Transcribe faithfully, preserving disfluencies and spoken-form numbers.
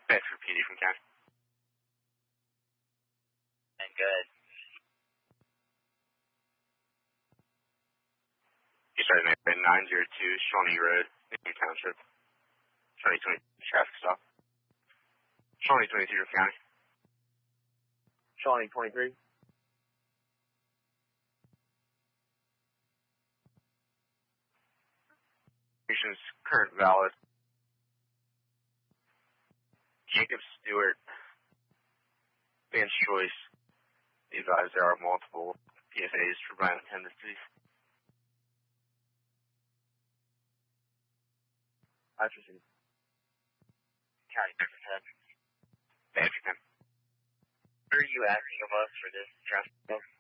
Bedford P D from County. And good. You started at nine oh two Shawnee Road, New Township. Shawnee twenty traffic stop. Shawnee twenty-three from County. Shawnee twenty-three. Is current valid. Jacob Stewart, Vance Choice, be advised there are multiple P S As for violent tendencies. Atchison. County Bedford ten. Bedford ten. What are you asking of us for this traffic stop?